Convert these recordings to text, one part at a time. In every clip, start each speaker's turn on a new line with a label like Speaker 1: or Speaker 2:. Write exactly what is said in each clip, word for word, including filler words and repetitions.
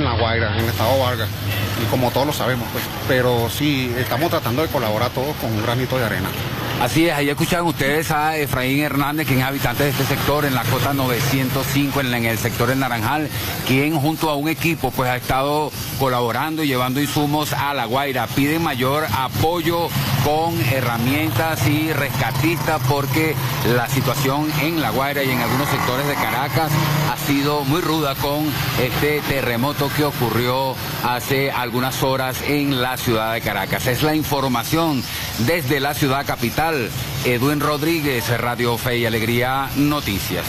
Speaker 1: La Guaira, en el estado Vargas, y como todos lo sabemos, pues. Pero sí, estamos tratando de colaborar todos con un granito de arena.
Speaker 2: Así es, ahí escuchan ustedes a Efraín Hernández, quien es habitante de este sector, en la cota novecientos cinco, en, en el sector del Naranjal, quien junto a un equipo pues ha estado colaborando y llevando insumos a La Guaira. Piden mayor apoyo con herramientas y rescatistas porque la situación en La Guaira y en algunos sectores de Caracas ha sido muy ruda con este terremoto que ocurrió hace algunas horas en la ciudad de Caracas. Es la información desde la ciudad capital. Edwin Rodríguez, Radio Fe y Alegría Noticias.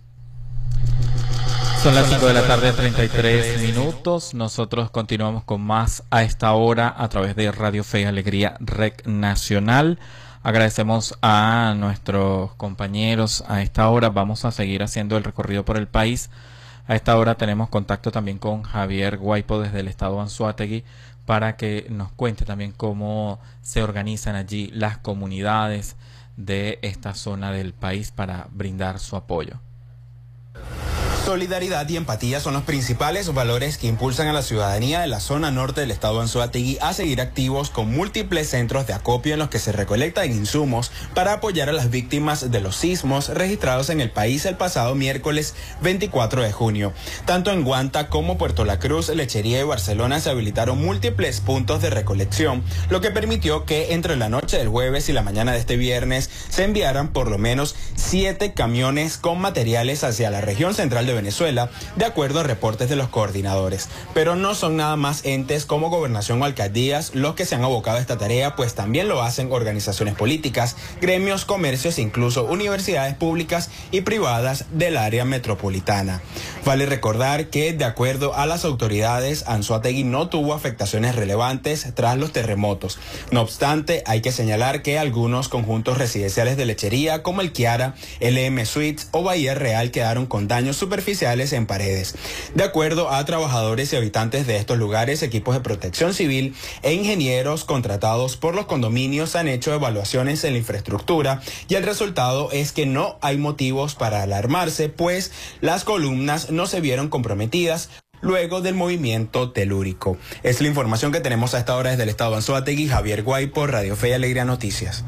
Speaker 3: Son las cinco de la tarde, treinta y tres minutos. Nosotros continuamos con más a esta hora a través de Radio Fe y Alegría Rec Nacional. Agradecemos a nuestros compañeros a esta hora. Vamos a seguir haciendo el recorrido por el país. A esta hora tenemos contacto también con Javier Guaipo desde el estado Anzoátegui para que nos cuente también cómo se organizan allí las comunidades de esta zona del país para brindar su apoyo.
Speaker 4: Solidaridad y empatía son los principales valores que impulsan a la ciudadanía de la zona norte del estado Anzoátegui a seguir activos con múltiples centros de acopio en los que se recolectan insumos para apoyar a las víctimas de los sismos registrados en el país el pasado miércoles veinticuatro de junio. Tanto en Guanta como Puerto La Cruz, Lechería y Barcelona se habilitaron múltiples puntos de recolección, lo que permitió que entre la noche del jueves y la mañana de este viernes se enviaran por lo menos siete camiones con materiales hacia la región central de Venezuela, de acuerdo a reportes de los coordinadores. Pero no son nada más entes como Gobernación o alcaldías los que se han abocado a esta tarea, pues también lo hacen organizaciones políticas, gremios, comercios e incluso universidades públicas y privadas del área metropolitana. Vale recordar que, de acuerdo a las autoridades, Anzoátegui no tuvo afectaciones relevantes tras los terremotos. No obstante, hay que señalar que algunos conjuntos residenciales de Lechería, como el Kiara, L M Suites o Bahía Real, quedaron con daños superficiales en paredes. De acuerdo a trabajadores y habitantes de estos lugares, equipos de protección civil e ingenieros contratados por los condominios han hecho evaluaciones en la infraestructura y el resultado es que no hay motivos para alarmarse, pues las columnas no se vieron comprometidas luego del movimiento telúrico. Es la información que tenemos a esta hora desde el estado Anzoátegui. Javier Guaipo, Radio Fe y Alegría Noticias.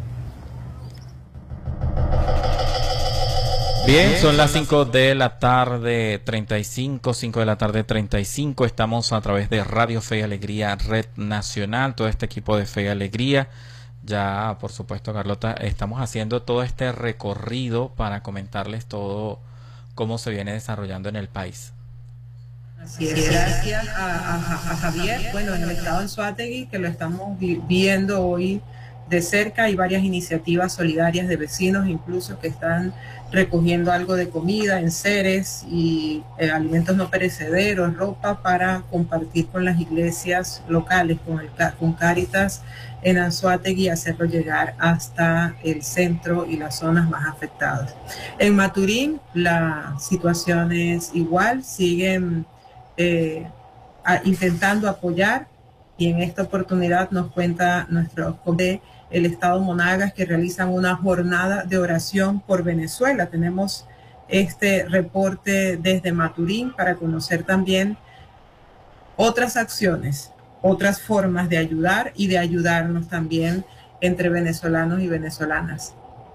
Speaker 3: Bien, son las cinco de la tarde, treinta y cinco, cinco de la tarde, treinta y cinco. Estamos a través de Radio Fe y Alegría Red Nacional, todo este equipo de Fe y Alegría. Ya, por supuesto, Carlota, estamos haciendo todo este recorrido para comentarles todo cómo se viene desarrollando en el país.
Speaker 5: Así es, gracias a, a, a Javier. Bueno, en el estado de Anzoátegui, que lo estamos vi viendo hoy de cerca, hay varias iniciativas solidarias de vecinos, incluso que están recogiendo algo de comida, enseres y eh, alimentos no perecederos, ropa para compartir con las iglesias locales, con, el, con Cáritas en Anzoátegui y hacerlo llegar hasta el centro y las zonas más afectadas. En Maturín la situación es igual, siguen eh, a, intentando apoyar, y en esta oportunidad nos cuenta nuestro de el estado Monagas que realizan una jornada de oración por Venezuela. Tenemos este reporte desde Maturín para conocer también otras acciones, otras formas de ayudar y de ayudarnos también entre venezolanos y venezolanas.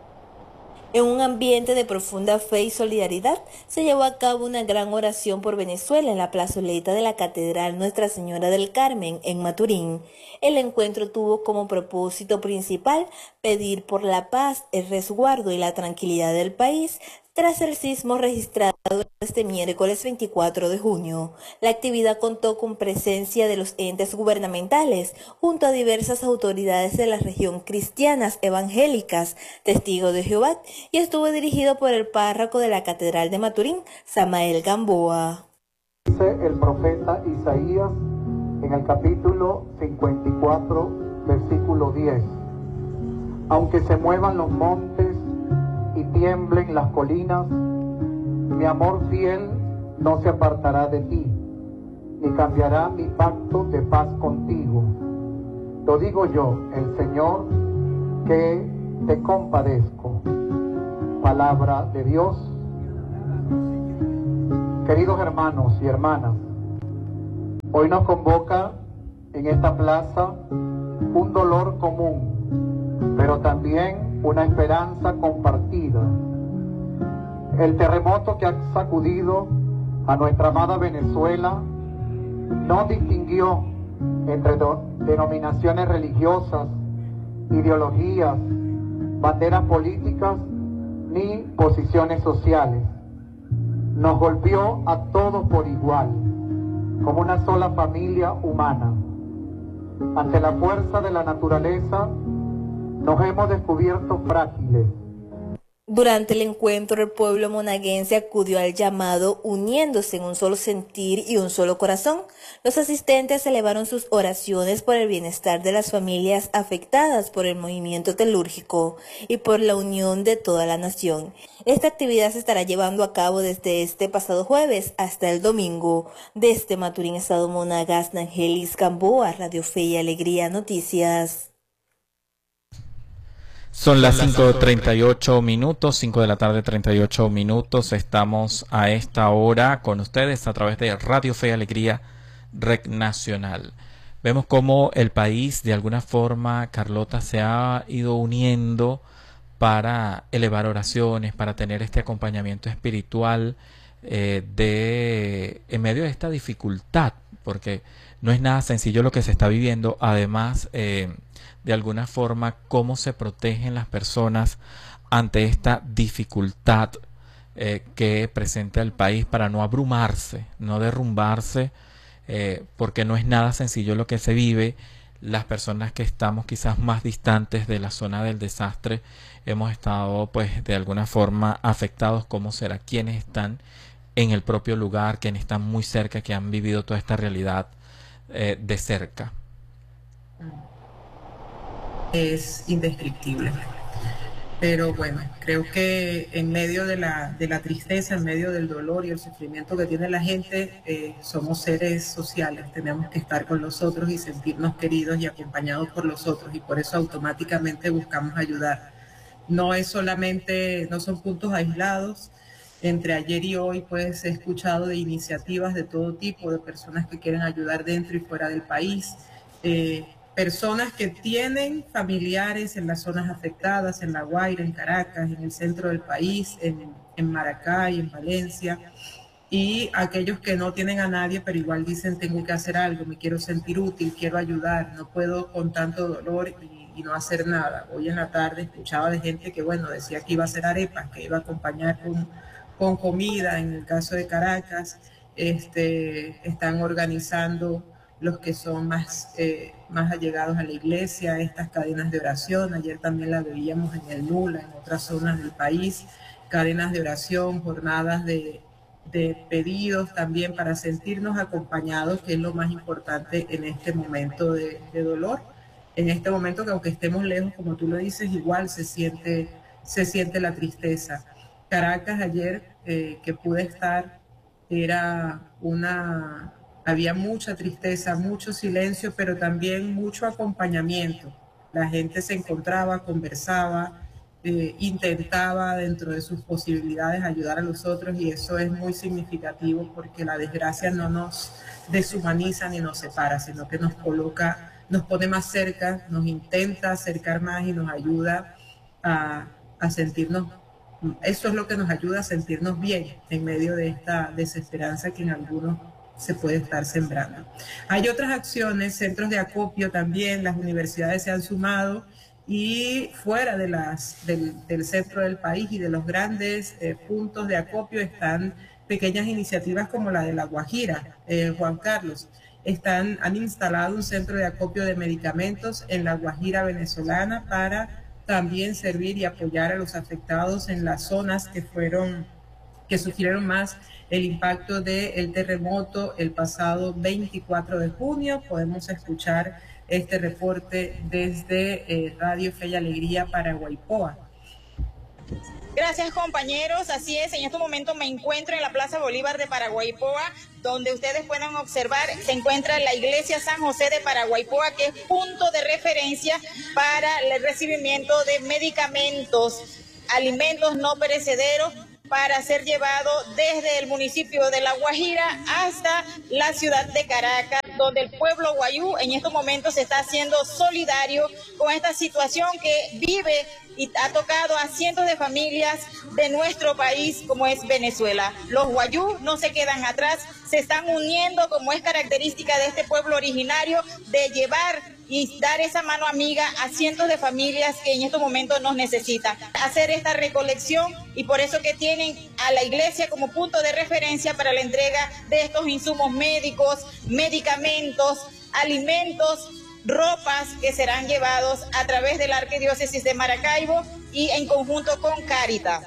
Speaker 6: En un ambiente de profunda fe y solidaridad, se llevó a cabo una gran oración por Venezuela en la plazoleta de la Catedral Nuestra Señora del Carmen, en Maturín. El encuentro tuvo como propósito principal pedir por la paz, el resguardo y la tranquilidad del país tras el sismo registrado este miércoles veinticuatro de junio. La actividad contó con presencia de los entes gubernamentales, junto a diversas autoridades de la región cristianas evangélicas, testigos de Jehová, y estuvo dirigido por el párroco de la Catedral de Maturín, Samael Gamboa.
Speaker 7: Dice el profeta Isaías en el capítulo cincuenta y cuatro, versículo diez: aunque se muevan los montes y tiemblen las colinas, mi amor fiel no se apartará de ti, ni cambiará mi pacto de paz contigo. Lo digo yo, el Señor, que te compadezco. Palabra de Dios. Queridos hermanos y hermanas, Hoy nos convoca en esta plaza un dolor común, pero también una esperanza compartida. El terremoto que ha sacudido a nuestra amada Venezuela no distinguió entre denominaciones religiosas, ideologías, banderas políticas ni posiciones sociales. Nos golpeó a todos por igual, como una sola familia humana. Ante la fuerza de la naturaleza, nos hemos descubierto frágiles.
Speaker 6: Durante el encuentro, el pueblo monaguense acudió al llamado uniéndose en un solo sentir y un solo corazón. Los asistentes elevaron sus oraciones por el bienestar de las familias afectadas por el movimiento telúrgico y por la unión de toda la nación. Esta actividad se estará llevando a cabo desde este pasado jueves hasta el domingo. Desde Maturín, Estado Monagas, Nangelis Gamboa, Radio Fe y Alegría Noticias.
Speaker 3: Son las cinco treinta y ocho minutos, cinco de la tarde, treinta y ocho minutos. Estamos a esta hora con ustedes a través de Radio Fe y Alegría Rec Nacional. Vemos cómo el país, de alguna forma, Carlota, se ha ido uniendo para elevar oraciones, para tener este acompañamiento espiritual eh, de en medio de esta dificultad, porque no es nada sencillo lo que se está viviendo. Además, eh, de alguna forma, cómo se protegen las personas ante esta dificultad eh, que presenta el país para no abrumarse, no derrumbarse, eh, porque no es nada sencillo lo que se vive. Las personas que estamos quizás más distantes de la zona del desastre hemos estado, pues, de alguna forma afectados. ¿Cómo será? Quienes están en el propio lugar, quienes están muy cerca, que han vivido toda esta realidad eh, de cerca.
Speaker 5: Es indescriptible. Pero bueno, creo que en medio de la, de la tristeza, en medio del dolor y el sufrimiento que tiene la gente, eh, somos seres sociales, tenemos que estar con los otros y sentirnos queridos y acompañados por los otros, y por eso automáticamente buscamos ayudar. No es solamente, no son puntos aislados. Entre ayer y hoy, pues, he escuchado de iniciativas de todo tipo, de personas que quieren ayudar dentro y fuera del país, eh, personas que tienen familiares en las zonas afectadas, en La Guaira, en Caracas, en el centro del país, en, en Maracay, en Valencia, y aquellos que no tienen a nadie, pero igual dicen, tengo que hacer algo, me quiero sentir útil, quiero ayudar, no puedo con tanto dolor y, y no hacer nada. Hoy en la tarde escuchaba de gente que, bueno, decía que iba a hacer arepas, que iba a acompañar con, con comida. En el caso de Caracas, este, están organizando los que son más, eh, más allegados a la iglesia, estas cadenas de oración. Ayer también la veíamos en el Nula, en otras zonas del país, cadenas de oración, jornadas de, de pedidos también para sentirnos acompañados, que es lo más importante en este momento de, de dolor. En este momento que aunque estemos lejos, como tú lo dices, igual se siente, se siente la tristeza. Caracas ayer, eh, que pude estar, era una... Había mucha tristeza, mucho silencio, pero también mucho acompañamiento. La gente se encontraba, conversaba, eh, intentaba dentro de sus posibilidades ayudar a los otros, y eso es muy significativo porque la desgracia no nos deshumaniza ni nos separa, sino que nos coloca, nos pone más cerca, nos intenta acercar más y nos ayuda a, a sentirnos. Eso es lo que nos ayuda a sentirnos bien en medio de esta desesperanza que en algunos se puede estar sembrando. Hay otras acciones, centros de acopio también, las universidades se han sumado, y fuera de las, del, del centro del país y de los grandes eh, puntos de acopio están pequeñas iniciativas como la de La Guajira, eh, Juan Carlos. Están, han instalado un centro de acopio de medicamentos en La Guajira venezolana para también servir y apoyar a los afectados en las zonas que fueron, que sufrieron más el impacto del terremoto el pasado veinticuatro de junio. Podemos escuchar este reporte desde eh, Radio Fe y Alegría para Guaipoa.
Speaker 8: Gracias, compañeros. Así es, en este momento me encuentro en la Plaza Bolívar de Paraguaipoa, donde ustedes pueden observar, se encuentra la Iglesia San José de Paraguaipoa, que es punto de referencia para el recibimiento de medicamentos, alimentos no perecederos, para ser llevado desde el municipio de La Guajira hasta la ciudad de Caracas, donde el pueblo guayú en estos momentos se está haciendo solidario con esta situación que vive y ha tocado a cientos de familias de nuestro país, como es Venezuela. Los guayú no se quedan atrás, se están uniendo, como es característica de este pueblo originario, de llevar y dar esa mano amiga a cientos de familias que en estos momentos nos necesitan. Hacer esta recolección, y por eso que tienen a la iglesia como punto de referencia para la entrega de estos insumos médicos, medicamentos, alimentos, ropas que serán llevados a través de la Arquidiócesis de Maracaibo y en conjunto con Cáritas.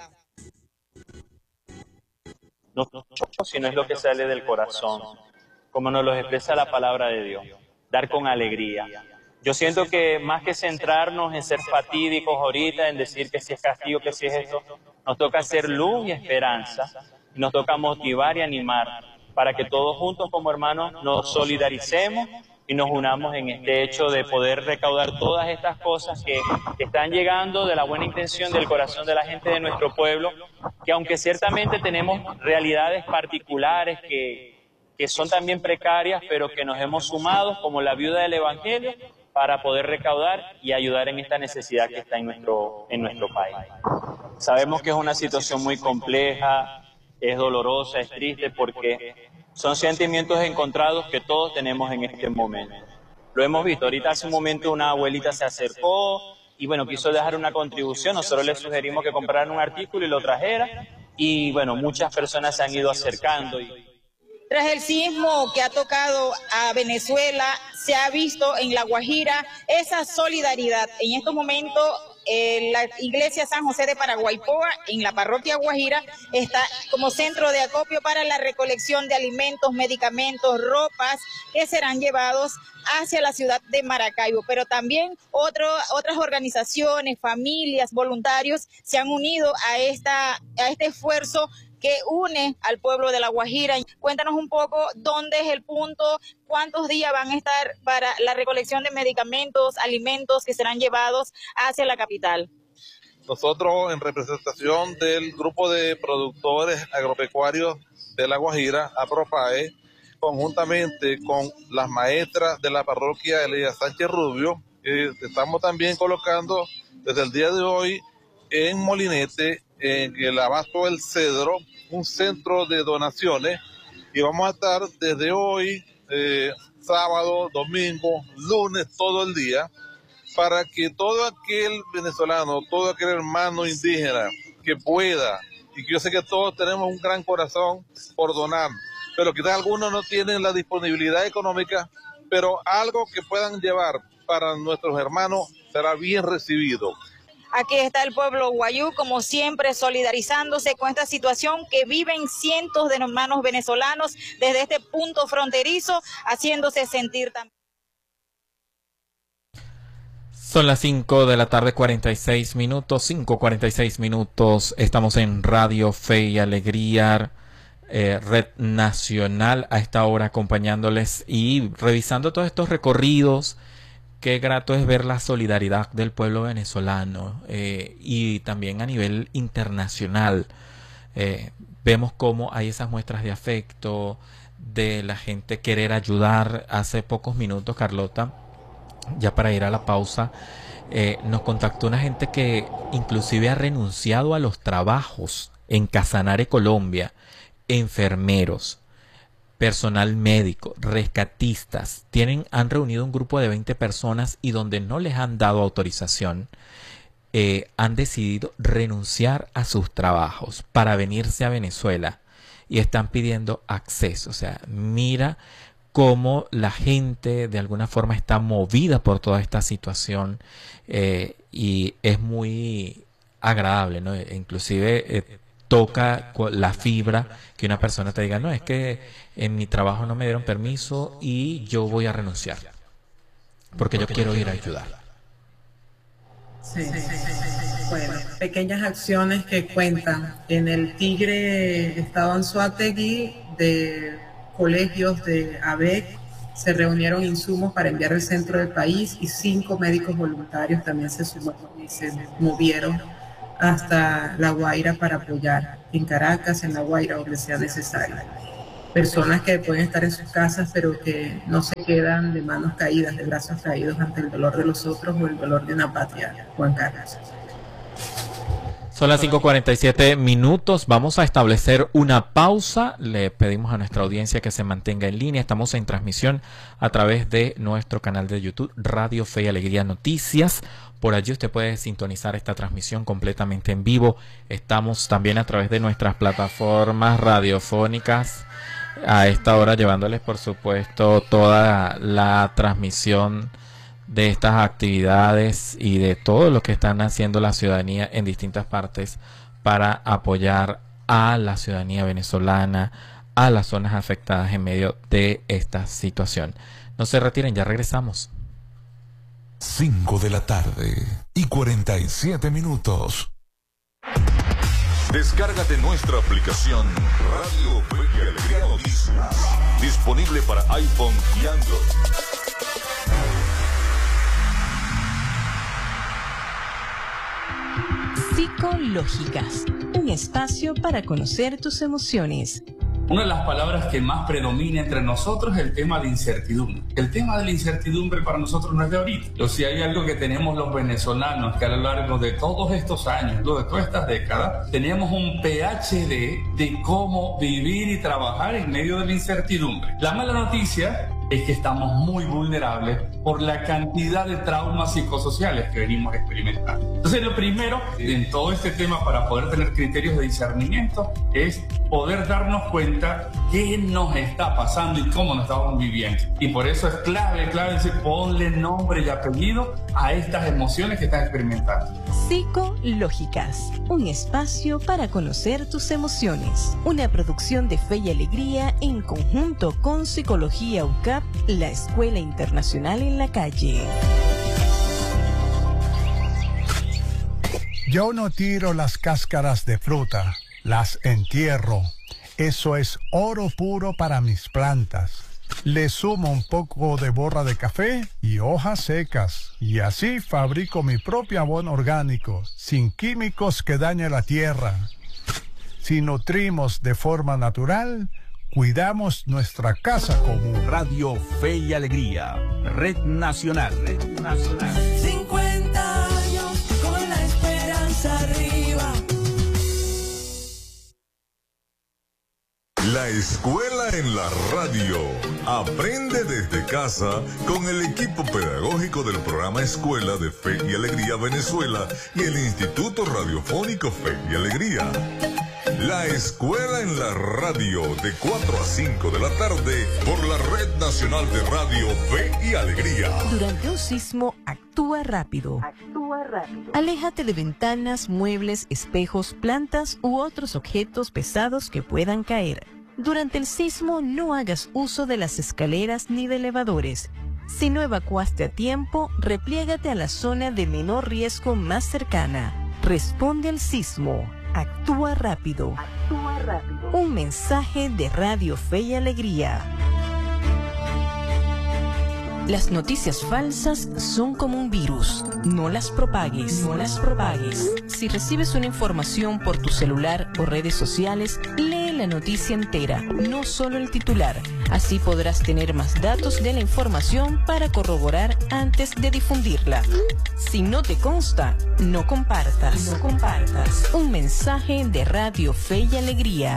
Speaker 9: No, sino es lo que sale del corazón, como nos lo expresa la palabra de Dios, dar con alegría. Yo siento que más que centrarnos en ser fatídicos ahorita, en decir que si es castigo, que si es esto, nos toca hacer luz y esperanza, y nos toca motivar y animar para que todos juntos como hermanos nos solidaricemos y nos unamos en este hecho de poder recaudar todas estas cosas que, que están llegando de la buena intención del corazón de la gente de nuestro pueblo, que aunque ciertamente tenemos realidades particulares que, que son también precarias, pero que nos hemos sumado como la viuda del Evangelio para poder recaudar y ayudar en esta necesidad que está en nuestro, en nuestro país. Sabemos que es una situación muy compleja, es dolorosa, es triste, porque son sentimientos encontrados que todos tenemos en este momento. Lo hemos visto, ahorita hace un momento una abuelita se acercó y bueno, quiso dejar una contribución, nosotros le sugerimos que compraran un artículo y lo trajera, y bueno, muchas personas se han ido acercando. Y...
Speaker 8: Tras el sismo que ha tocado a Venezuela, se ha visto en La Guajira esa solidaridad. En estos momentos, eh, la iglesia San José de Paraguaypoa, en la parroquia Guajira, está como centro de acopio para la recolección de alimentos, medicamentos, ropas que serán llevados hacia la ciudad de Maracaibo. Pero también otro, otras organizaciones, familias, voluntarios se han unido a, esta, a este esfuerzo que une al pueblo de La Guajira. Cuéntanos un poco dónde es el punto, cuántos días van a estar para la recolección de medicamentos, alimentos que serán llevados hacia la capital.
Speaker 10: Nosotros, en representación del grupo de productores agropecuarios de La Guajira, APROPAE, conjuntamente con las maestras de la parroquia Elías Sánchez Rubio, eh, estamos también colocando desde el día de hoy en Molinete, en el Abasto del Cedro, un centro de donaciones, y vamos a estar desde hoy, eh, sábado, domingo, lunes, todo el día, para que todo aquel venezolano, todo aquel hermano indígena que pueda, y que yo sé que todos tenemos un gran corazón por donar, pero quizás algunos no tienen la disponibilidad económica, pero algo que puedan llevar para nuestros hermanos será bien recibido.
Speaker 8: Aquí está el pueblo guayú, como siempre, solidarizándose con esta situación que viven cientos de hermanos venezolanos desde este punto fronterizo, haciéndose sentir también.
Speaker 3: Son las cinco de la tarde, cuarenta y seis minutos, cinco cuarenta y seis minutos. Estamos en Radio Fe y Alegría, eh, Red Nacional, a esta hora acompañándoles y revisando todos estos recorridos. Qué grato es ver la solidaridad del pueblo venezolano eh, y también a nivel internacional. Eh, vemos cómo hay esas muestras de afecto, de la gente querer ayudar. Hace pocos minutos, Carlota, ya para ir a la pausa, eh, nos contactó una gente que inclusive ha renunciado a los trabajos en Casanare, Colombia, enfermeros, personal médico, rescatistas, tienen, han reunido un grupo de veinte personas y donde no les han dado autorización, eh, han decidido renunciar a sus trabajos para venirse a Venezuela y están pidiendo acceso. O sea, mira cómo la gente de alguna forma está movida por toda esta situación eh, y es muy agradable, ¿no? Inclusive eh, toca la fibra que una persona te diga, no, es que en mi trabajo no me dieron permiso y yo voy a renunciar porque, porque yo quiero ir a ayudar.
Speaker 5: Sí, sí, sí, sí. Bueno, pequeñas acciones que cuentan. En el Tigre, estado Anzoátegui, de colegios de A B E C se reunieron insumos para enviar al centro del país y cinco médicos voluntarios también se sumaron y se movieron hasta La Guaira para apoyar en Caracas, en La Guaira, donde sea necesario. Personas que pueden estar en sus casas, pero que no se quedan de manos caídas, de brazos caídos ante el dolor de los otros o el dolor de una patria, Juan Carlos.
Speaker 3: Son las cinco cuarenta y siete minutos. Vamos a establecer una pausa. Le pedimos a nuestra audiencia que se mantenga en línea. Estamos en transmisión a través de nuestro canal de YouTube, Radio Fe y Alegría Noticias. Por allí usted puede sintonizar esta transmisión completamente en vivo. Estamos también a través de nuestras plataformas radiofónicas a esta hora, llevándoles, por supuesto, toda la transmisión de estas actividades y de todo lo que están haciendo la ciudadanía en distintas partes para apoyar a la ciudadanía venezolana, a las zonas afectadas en medio de esta situación. No se retiren, ya regresamos.
Speaker 11: cinco de la tarde y cuarenta y siete minutos. Descárgate nuestra aplicación Radio Fe y Alegría Noticias, disponible para iPhone y Android.
Speaker 12: Psicológicas, un espacio para conocer tus emociones.
Speaker 13: Una de las palabras que más predomina entre nosotros es el tema de incertidumbre. El tema de la incertidumbre para nosotros no es de ahorita. Pero si hay algo que tenemos los venezolanos, que a lo largo de todos estos años, luego de todas estas décadas, tenemos un P H D de cómo vivir y trabajar en medio de la incertidumbre. La mala noticia es que estamos muy vulnerables por la cantidad de traumas psicosociales que venimos experimentando. Entonces, lo primero en todo este tema para poder tener criterios de discernimiento es poder darnos cuenta qué nos está pasando y cómo nos estamos viviendo. Y por eso es clave, clave decir, ponle nombre y apellido a estas emociones que estás experimentando.
Speaker 12: Psicológicas, un espacio para conocer tus emociones. Una producción de Fe y Alegría en conjunto con Psicología U C A P, la Escuela Internacional en la Calle.
Speaker 14: Yo no tiro las cáscaras de fruta, las entierro. Eso es oro puro para mis plantas. Le sumo un poco de borra de café y hojas secas. Y así fabrico mi propio abono orgánico, sin químicos que dañen la tierra. Si nutrimos de forma natural, cuidamos nuestra casa común.
Speaker 15: Radio Fe y Alegría, Red Nacional. Red Nacional.
Speaker 16: cincuenta años con la esperanza arriba.
Speaker 11: La escuela en la radio. Aprende desde casa con el equipo pedagógico del programa Escuela de Fe y Alegría Venezuela y el Instituto Radiofónico Fe y Alegría. La escuela en la radio de cuatro a cinco de la tarde por la Red Nacional de Radio Fe y Alegría.
Speaker 12: Durante un sismo, actúa rápido.
Speaker 6: Actúa rápido.
Speaker 12: Aléjate de ventanas, muebles, espejos, plantas u otros objetos pesados que puedan caer. Durante el sismo, no hagas uso de las escaleras ni de elevadores. Si no evacuaste a tiempo, repliégate a la zona de menor riesgo más cercana. Responde al sismo. Actúa rápido.
Speaker 6: Actúa rápido.
Speaker 12: Un mensaje de Radio Fe y Alegría. Las noticias falsas son como un virus. No las propagues. No las propagues. Si recibes una información por tu celular o redes sociales, lee la noticia entera, no solo el titular. Así podrás tener más datos de la información para corroborar antes de difundirla. Si no te consta, no compartas. No compartas. Un mensaje de Radio Fe y Alegría.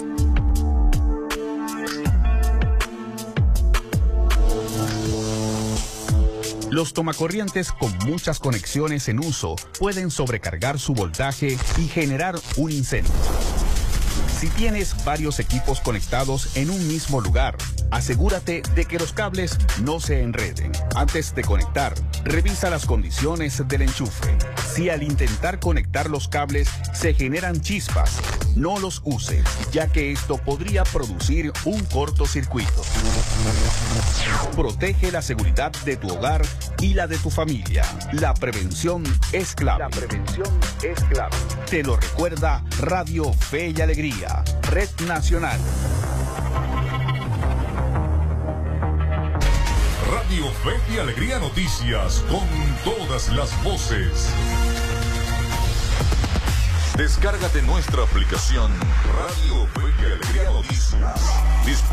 Speaker 15: Los tomacorrientes con muchas conexiones en uso pueden sobrecargar su voltaje y generar un incendio. Si tienes varios equipos conectados en un mismo lugar, asegúrate de que los cables no se enreden. Antes de conectar, revisa las condiciones del enchufe. Si al intentar conectar los cables se generan chispas, no los uses, ya que esto podría producir un cortocircuito. Protege la seguridad de tu hogar y la de tu familia. La prevención es clave. La prevención es clave. Te lo recuerda Radio Fe y Alegría, Red Nacional.
Speaker 11: Radio Fe y Alegría Noticias con todas las voces. Descárgate nuestra aplicación Radio Fe y Alegría Noticias.